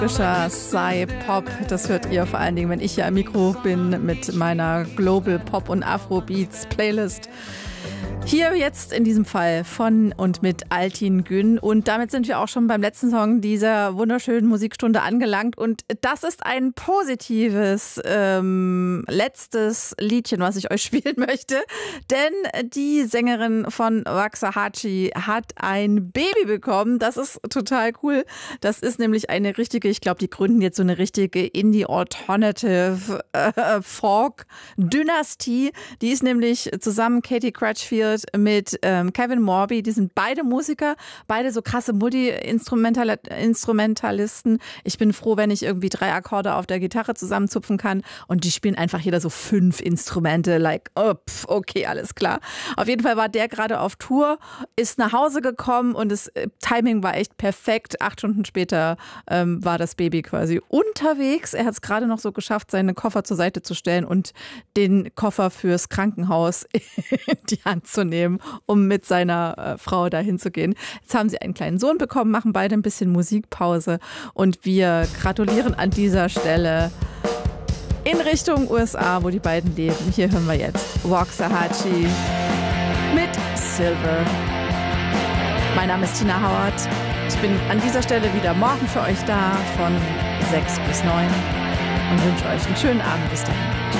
frischer Psy-Pop. Das hört ihr vor allen Dingen, wenn ich hier am Mikro bin mit meiner Global Pop und Afrobeats Playlist. Hier jetzt in diesem Fall von und mit Altin Gün. Und damit sind wir auch schon beim letzten Song dieser wunderschönen Musikstunde angelangt. Und das ist ein positives letztes Liedchen, was ich euch spielen möchte. Denn die Sängerin von Waxahatchee hat ein Baby bekommen. Das ist total cool. Das ist nämlich eine richtige, ich glaube, die gründen jetzt so eine richtige Indie-Alternative Folk-Dynastie. Die ist nämlich zusammen Katie Crutchfield mit Kevin Morby, die sind beide Musiker, beide so krasse Multi-Instrumentalisten. Ich bin froh, wenn ich irgendwie 3 Akkorde auf der Gitarre zusammenzupfen kann und die spielen einfach jeder so 5 Instrumente, like, okay, alles klar. Auf jeden Fall war der gerade auf Tour, ist nach Hause gekommen und das Timing war echt perfekt. 8 Stunden später war das Baby quasi unterwegs. Er hat es gerade noch so geschafft, seine Koffer zur Seite zu stellen und den Koffer fürs Krankenhaus in die Hand zu nehmen, um mit seiner Frau dahin zu gehen. Jetzt haben sie einen kleinen Sohn bekommen, machen beide ein bisschen Musikpause und wir gratulieren an dieser Stelle in Richtung USA, wo die beiden leben. Hier hören wir jetzt Waxahatchee mit Silver. Mein Name ist Tina Howard. Ich bin an dieser Stelle wieder morgen für euch da von 6 bis 9 und wünsche euch einen schönen Abend bis dahin.